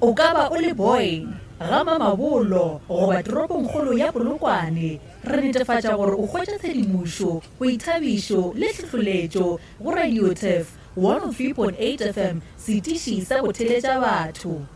o ka ba o le Boyne, Gama Mabolo goba toropong kgolo ya Polokwane. Re netefatša gore o hwetša tshedimošo, boithabišo le hlahloletšo go Radio Turf 103.8 FM, setiši sa go theletša batho.